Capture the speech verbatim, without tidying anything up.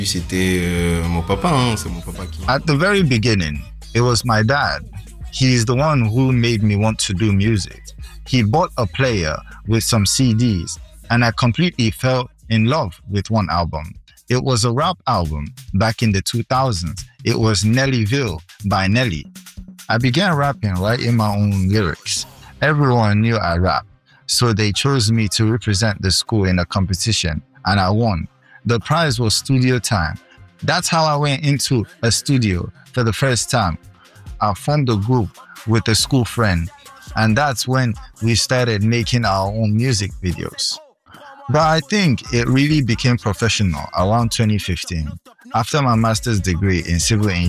C'était euh, mon papa, hein, c'est mon papa qui. At the very beginning, it was my dad. He's the one who made me want to do music. He bought a player with some C Ds, and I completely fell in love with one album. It was a rap album back in the two thousands. It was Nellyville by Nelly. I began rapping, writing my own lyrics. Everyone knew I rap, so they chose me to represent the school in a competition, and I won. The prize was studio time. That's how I went into a studio for the first time. I formed a group with a school friend, and that's when we started making our own music videos. But I think it really became professional around twenty fifteen, after my master's degree in civil engineering.